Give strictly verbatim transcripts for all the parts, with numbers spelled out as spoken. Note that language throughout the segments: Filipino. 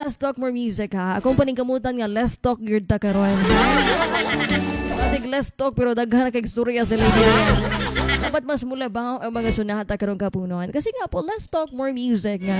let's talk more music ha. Akong paningkamutan nga, let's talk your takaroon. Kasi let's talk pero daghan na kag-istorya sa lady niya. Dapat mas mula ba ang mga sunata karong kapunuan? Kasi nga po, let's talk more music nga.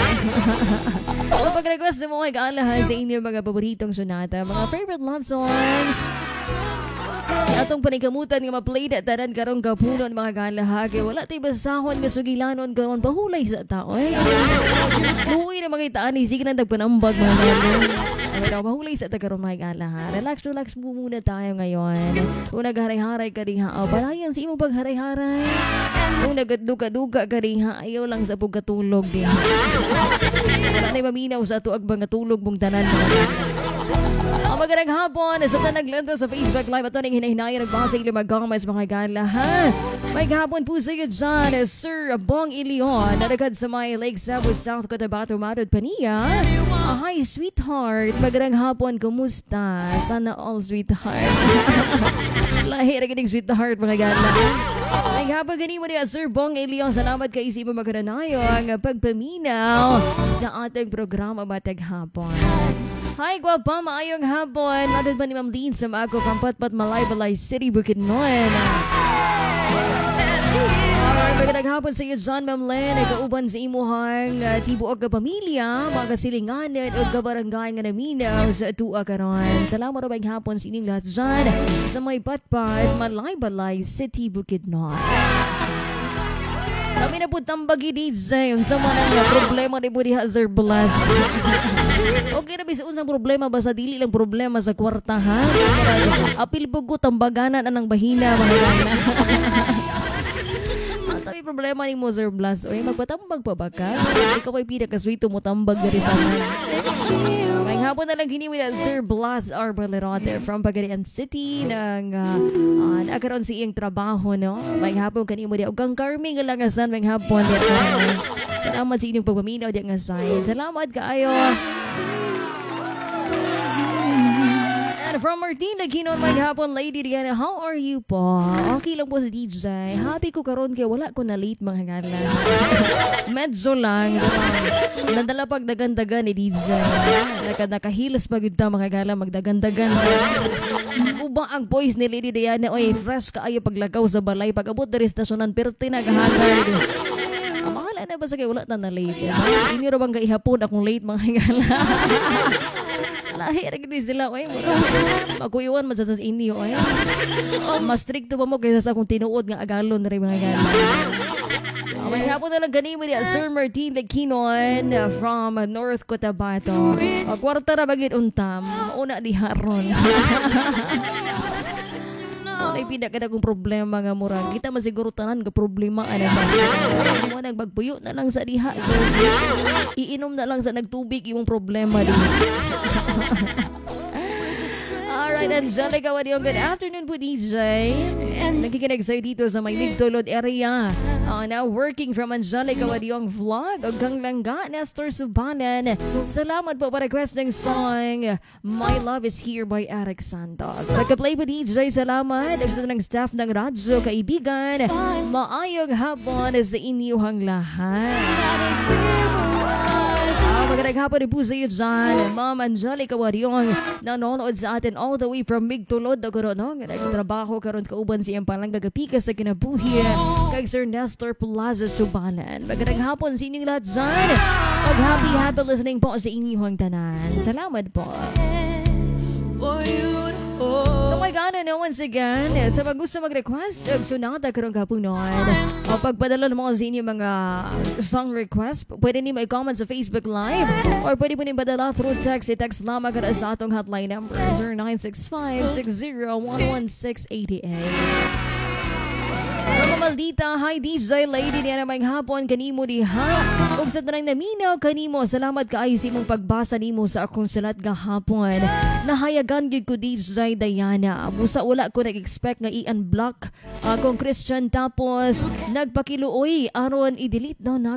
So pag-request mo kay kaalahan sa inyong mga paboritong sunata, mga favorite love songs, atong panikamutan nga ma-play na tanan karong kapunon mga kalahagi. Wala tayo basahon nga sugilanon karon pahulay sa tao. Eh. Uwi na mga itaan, sige na nagpanambag mga kalahagi. Pero mahulay sa tagarong mga kalaha. Relax, relax mo muna tayo ngayon. Kung nagharay-haray ka rin ha, balayan sa imong pagharay-haray. Kung nagaduga-duga ka rin ha, ayaw lang sa pagkatulog din. Wala na'y maminaw sa tuag mga tulog mong tanan mga kalahagi. Ang magandang hapon, sa tanaglanto sa Facebook Live at ito nang hinahinaya nagbasa ilang mag-comments mga gala ha. May hapon po sa iyo dyan, Sir Bong Ilion, naragad sa may Lake Cebu, South Cotabato, Matod Pania. Uh, hi, sweetheart. Magandang hapon, kumusta? Sana all, sweetheart. Lahir ka ng sweetheart mga gala. Ay hapon ganito niya, Sir Bong Ilion, salamat kay isip mo magandanayo ang pagpaminaw sa ating programa Matag Hapon. Hi, gwapa, maayong hapon. Madod ba ni Ma'am Dean sa Mago, Pampatpat, Malay-Balay City, Bukidnon. Alright, magandang hapon sa iyo, John, Ma'am Len. Ikauban sa imuhang uh, tibuok ka pamilya, mga kasilinganan o kabarangay nga naminaw sa tuwa karon. Salamat rabay hapon sa inyong lahat dyan sa may Patpat, Malay-Balay City, Bukidnon. Kami na po tambagi D J. Yung sa mga nga problema ni po diha, Sir Blas. Okay na bisa unsang problema ba sa dili lang problema sa kwartahan? Apil po ko tambaganan anang bahina mga gana. Sabi problema ni mo, Sir Blas. Oy, magpatambag pa ba ka? Ikaw ay pinakaswito mo tambag dari sa mga. May hapon na lang hiniwi na Sir Blas Arbalerote from Pagadian City ng uh, uh, nagkaroon sa iyong trabaho, no? May hapon kanimo di ugang karming lang asan may hapon di. Salamat sa inyong pagpaminaw di nga sign. Salamat kaayo. And from Martin Laginon, maghapon, Lady Diana, how are you po? Okay lang po sa D J. Happy ko karon kaya wala ko na late mga ngala. Medyo lang. Nadala pag dagan-dagan ni D J. Naka, nakahilas pag yun mga ngala, magdagan-dagan. Uba ang voice ni Lady Diana, oy, fresh ka ayo paglagaw sa balay. Pag abot na restasonan, pero tinagahagad. Mahala na ba sa kayo wala na na late? Hindi rin bang kaihapon akong late mga ngala. Lahir gini sila, oy. Magkuiwan masasas inyo, oy. Mas stricto pa mo kaysa sa akong tinuod nga agalon na rin mga gala. Uh, may hapon na lang ganimo niya, Sir Martin Lakinon uh, from uh, North Cotabato. Uh, kwarta na bagit untam. Una di haron. Ay pinaka kong problema nga murag. Kita masiguro tanan nga problema ana ba. Mo nagbagpuyo na lang sa diha. Iinom na lang sa nagtubig imong problema din. Alright, Angelica, what yung good afternoon po, D J. Nakikinig sa'yo dito sa may Migtulod area. Uh, now working from Angelica, what yung vlog. O gang langga, Nestor Subanan. Salamat po para request ng song My Love Is Here by Eric Santos. Nagka-play po, D J. Salamat. Sa ng staff ng radyo, kaibigan. Maayong hapon sa inyong lahat. Magandang hapon din po sa iyo dyan, Ma'am Angelica Waryong, nanonood sa atin all the way from Migtulod. Ako ron, no? Nagtrabaho karon kauban siyang palang gagapika sa kinabuhi kay Sir Nestor Plaza Subalan. Magandang hapon sa inyong lahat dyan. Pag-happy, happy listening po sa inyong tanan. Salamat po. So my God, ano, once again, sa mga gusto mag-request, sunata karong kapunon. O pagpadala mo sa inyo mga song request, pwede niyo i-comment sa Facebook Live or pwede po niyo padala through text. I-text lamang ka sa atong hotline number zero nine six five, six zero one one six eight eight. Mga maldita, hi D J Lady niya namang hapon kanimo diha. Ug sa tanang naminaw kanimo, salamat kaayo sa imong pagbasa nimo sa akong salat nga hapon. Nahayagan gyud ko D J Diana. Busa wala ko nag-expect nga i-unblock akong Christian tapos nagpakiluoy aron i-delete daw na